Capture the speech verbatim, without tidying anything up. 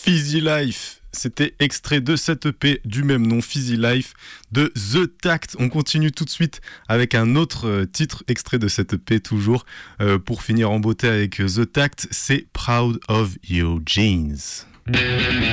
Fizzy Life, c'était extrait de cette E P du même nom, Fizzy Life, de The Tact. On continue tout de suite avec un autre euh, titre extrait de cette E P toujours. Euh, pour finir en beauté avec The Tact, c'est Proud of Your Jeans.